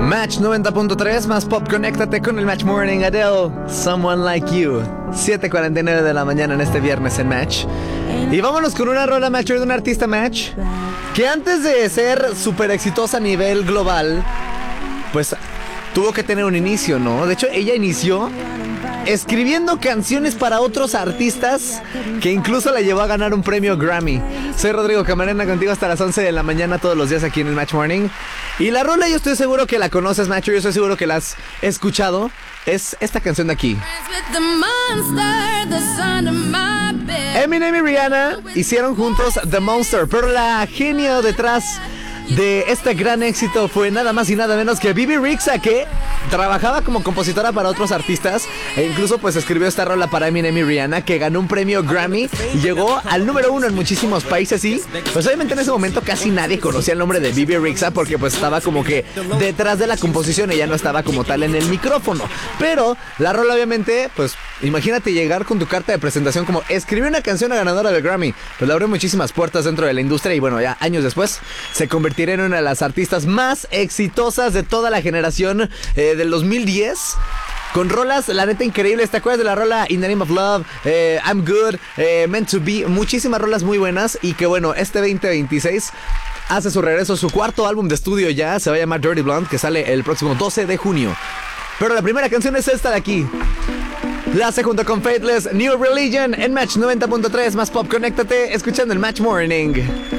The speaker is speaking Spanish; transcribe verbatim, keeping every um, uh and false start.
Match noventa punto tres, más pop, conéctate con el Match Morning. Adele, Someone Like You. siete cuarenta y nueve de la mañana en este viernes en Match. Y vámonos con una rola, Match, de un artista, Match, que antes de ser súper exitosa a nivel global, pues tuvo que tener un inicio, ¿no? De hecho, ella inició escribiendo canciones para otros artistas, que incluso la llevó a ganar un premio Grammy. Soy Rodrigo Camarena, contigo hasta las once de la mañana todos los días aquí en el Match Morning. Y la rola yo estoy seguro que la conoces, Match, yo estoy seguro que la has escuchado. Es esta canción de aquí. Eminem y Rihanna hicieron juntos The Monster, pero la genio detrás de este gran éxito fue nada más y nada menos que Bebe Rexha, que trabajaba como compositora para otros artistas e incluso pues escribió esta rola para Eminem y Rihanna, que ganó un premio Grammy y llegó al número uno en muchísimos países. Y pues obviamente en ese momento casi nadie conocía el nombre de Bebe Rexha, porque pues estaba como que detrás de la composición, ella no estaba como tal en el micrófono. Pero la rola obviamente, pues imagínate llegar con tu carta de presentación como escribí una canción ganadora del Grammy, pues le abrió muchísimas puertas dentro de la industria. Y bueno, ya años después se convirtió en una de las artistas más exitosas de toda la generación eh, del dos mil diez, con rolas, la neta, increíbles. ¿Te acuerdas de la rola In the Name of Love? Eh, I'm Good, eh, Meant to Be, muchísimas rolas muy buenas. Y que bueno, este veinte veintiséis hace su regreso, su cuarto álbum de estudio ya, se va a llamar Dirty Blonde, que sale el próximo doce de junio. Pero la primera canción es esta de aquí. La hace junto con Faithless, New Religion, en Match noventa punto tres, más pop, conéctate, escuchando el Match Morning.